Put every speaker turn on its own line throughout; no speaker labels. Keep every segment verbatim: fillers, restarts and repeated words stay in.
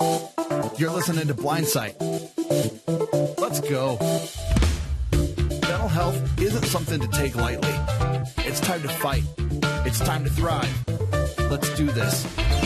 You're listening to Blindsight. Let's go. Mental health isn't something to take lightly. It's time to fight. It's time to thrive. Let's do this.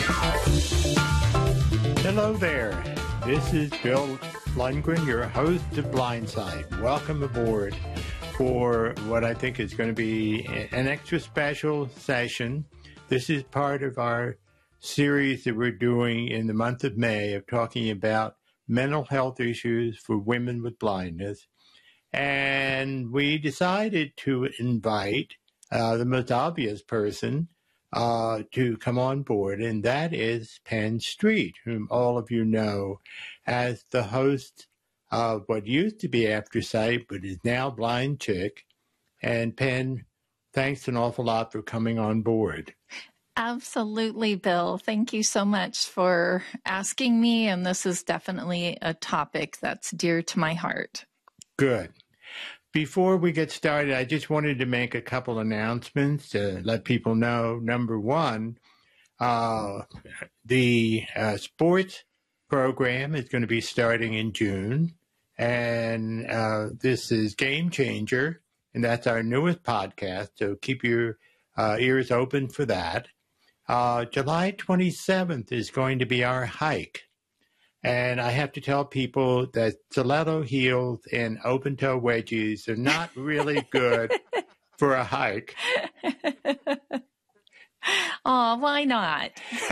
Hello there. This is Bill Lundgren, your host of Blindsight. Welcome aboard for what I think is going to be an extra special session. This is part of our series that we're doing in the month of May of talking about mental health issues for women with blindness. And we decided to invite uh, the most obvious person uh, to come on board, and that is Penn Street, whom all of you know as the host of what used to be After Sight, but is now Blind Chick. And Penn, thanks an awful lot for coming on board.
Absolutely, Bill. Thank you so much for asking me. And this is definitely a topic that's dear to my heart.
Good. Before we get started, I just wanted to make a couple announcements to let people know. Number one, uh, the uh, sports program is going to be starting in June. And uh, this is Game Changer, and that's our newest podcast. So keep your uh, ears open for that. Uh, July twenty-seventh is going to be our hike. And I have to tell people that stiletto heels and open-toe wedgies are not really good for a hike.
Oh, why not?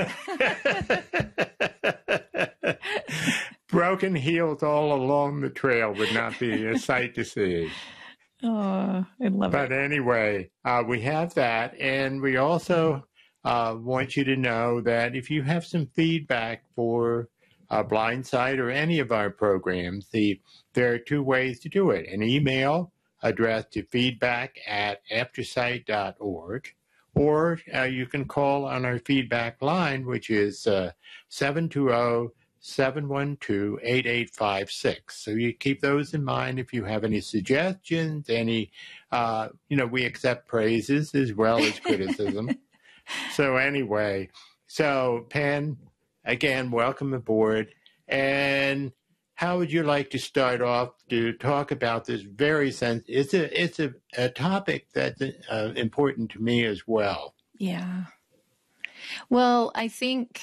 Broken heels all along the trail would not be a sight to see.
Oh, I love
but
it.
But anyway, uh, we have that. And we also uh, want you to know that if you have some feedback for uh, Blindsight or any of our programs, the, there are two ways to do it. An email addressed to feedback at aftersight dot org, or uh, you can call on our feedback line, which is uh, seven two zero, seven one two, eight eight five six. So you keep those in mind if you have any suggestions, any, uh, you know, we accept praises as well as criticism. So anyway, so Penn, again, welcome aboard. And how would you like to start off to talk about this very sense? It's a, it's a, a topic that's uh, important to me as well.
Yeah. Well, I think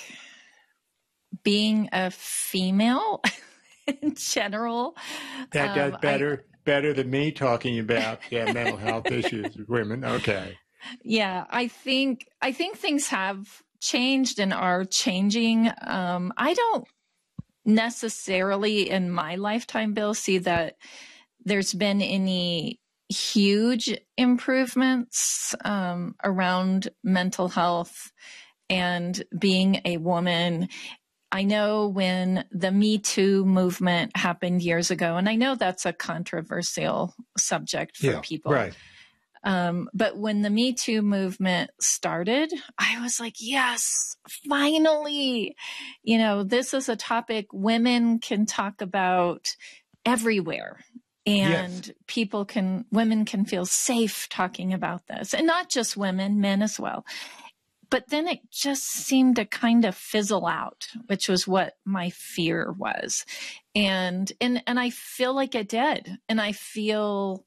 being a female in general.
That does
um,
better,
I,
better than me talking about yeah, mental health issues with women. Okay.
Yeah, I think, I think things have changed and are changing. Um, I don't necessarily in my lifetime, Bill, see that there's been any huge improvements um, around mental health and being a woman. I know when the Me Too movement happened years ago, and I know that's a controversial subject for
yeah,
people.
Right.
Um, but when the Me Too movement started, I was like, yes, finally, you know, this is a topic women can talk about everywhere. And yes. people can, women can feel safe talking about this, and not just women, men as well. But then it just seemed to kind of fizzle out, which was what my fear was. And, and, and I feel like it did. And I feel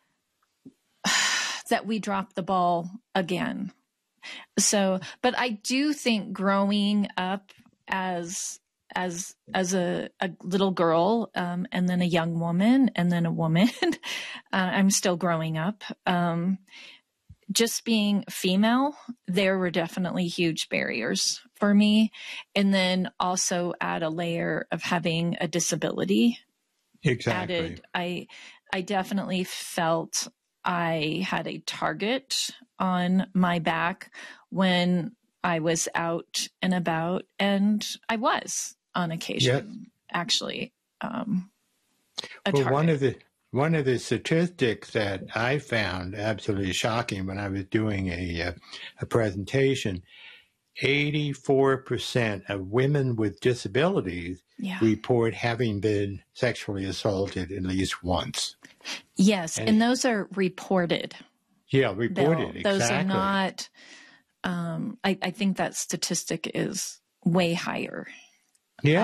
that we dropped the ball again. So, but I do think growing up as, as, as a, a little girl, um, and then a young woman and then a woman, uh, I'm still growing up. Um, just being female, there were definitely huge barriers for me. And then also add a layer of having a disability.
Exactly.
Added, I, I definitely felt I had a target on my back when I was out and about, and I was on occasion, yep. actually. Um, a
well,
target.
one of the one of the statistics that I found absolutely shocking when I was doing a uh, a presentation: eighty-four percent of women with disabilities yeah. report having been sexually assaulted at least once.
Yes, and, and those are reported.
Yeah, reported,
Bill. Those
exactly.
are not, um, I, I think that statistic is way higher.